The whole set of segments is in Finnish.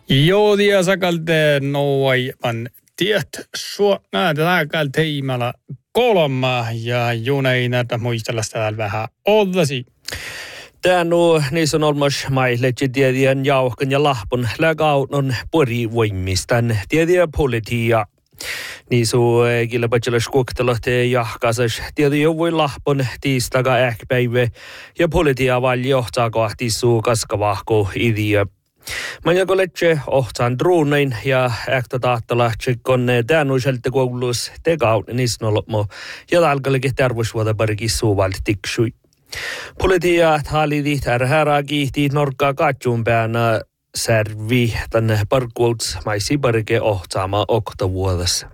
Joo, ja sakalte noai man tiet suona täällä teimalla kolma ja junein näitä muistella täällä vähän ollasi. Tän niin on olmas maille tiedien jauhkan ja lahpun lägaunon pori voimistan tiediä politia. Niin kyllä paitsi skuktelohte jahkasas tiedä voi lahpun tiistaga äkpäivä ja politia valjohtaa kohti kaskavahko idea. Manjako letse ohtaan druunein ja äkta tahtala tsekkonne täännuiselta koulussa tegaun nisnolopmo ja talkallekin terveysvuota parikin suuvalti tiksui. Politia halidi tärhärää kiihti norkkaa katsuun päänä särvi tänne parkuuts maisi parike ohtaama oktavuodessa.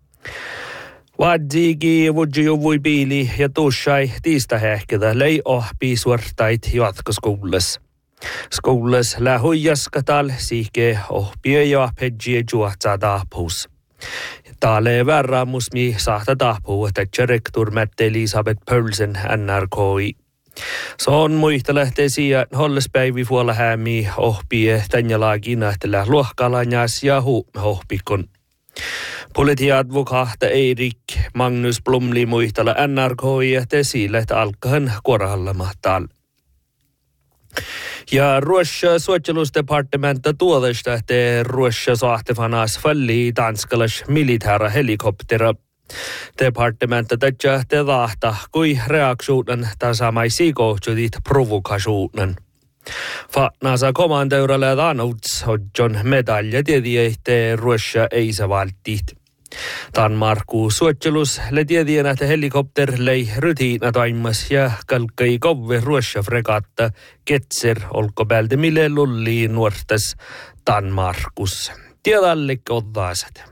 Vaadzigi vudju vui piili ja tuussai tiista hehketä lei ohpii suortait jatkoskoulussa. Skoulus lähujaskatal siike ohpie ja pedjie juotsaa taapus. Täällä värraamusmi sahta taapuu, että rektor Mette Elisabeth Pölsen NRKI. Se on muista lähtee siihen hollespäivi vuolla hämmi ohpie tänjalaakin ähtellä luohkalanjas ja ohpikon. Politia-advokaata Erik Magnus Blomli muistella NRKI ähtee sille, että alkahan korhallamahtaal. Ja Ruossa suojelusdepartementa tuodesta, että Ruossa sahtifanas falli tanskalas militäära helikoptera. Departementa tätä tahta, kui reaktionen tasamaisi kohtutit provokasuuden. Fatnasa komandeuralle tanuts hodjon medalja tiedä, että Ruossa ei se valtit. Danmarku suojelus le tiedien, että helikopter lei rutiina toimas ja kalkai kove Ruossa fregatta Ketser olkopäältä mille lulliin nuortas Danmarkus. Tiedallik oddaaset.